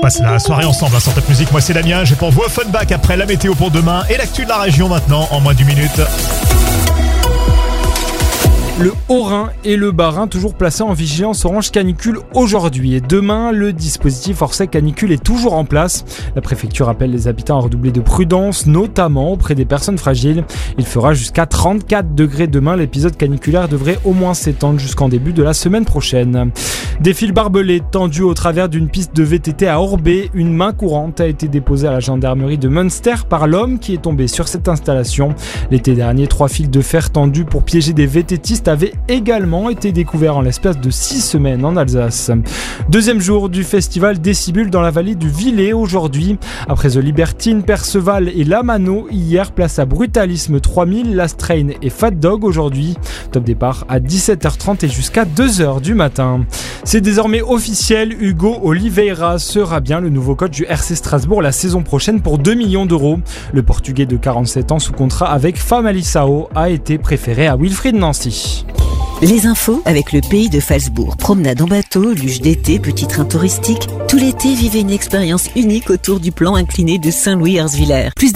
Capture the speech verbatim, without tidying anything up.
passe la soirée ensemble hein, sur Top Music. Moi c'est Damien, j'ai pour vous Offenbach après la météo pour demain et l'actu de la région maintenant en moins d'une minute. Le Haut-Rhin et le Bas-Rhin toujours placés en vigilance orange canicule aujourd'hui. Et demain, le dispositif hors-sec canicule est toujours en place. La préfecture appelle les habitants à redoubler de prudence, notamment auprès des personnes fragiles. Il fera jusqu'à trente-quatre degrés demain. L'épisode caniculaire devrait au moins s'étendre jusqu'en début de la semaine prochaine. Des fils barbelés tendus au travers d'une piste de V T T à Orbey. Une main courante a été déposée à la gendarmerie de Münster par l'homme qui est tombé sur cette installation. L'été dernier, trois fils de fer tendus pour piéger des VTTistes avait également été découvert en l'espace de six semaines en Alsace. Deuxième jour du festival Décibule dans la vallée du Villet aujourd'hui. Après The Libertine, Perceval et Lamano, hier place à Brutalisme trois mille, Last Train et Fat Dog aujourd'hui. Top départ à dix-sept heures trente et jusqu'à deux heures du matin. C'est désormais officiel, Hugo Oliveira sera bien le nouveau coach du R C Strasbourg la saison prochaine pour deux millions d'euros. Le Portugais de quarante-sept ans sous contrat avec Famalicão a été préféré à Wilfried Nancy. Les infos avec le Pays de Phalsbourg. Promenade en bateau, luge d'été, petit train touristique. Tout l'été, vivez une expérience unique autour du plan incliné de Saint-Louis-Herzviller. Plus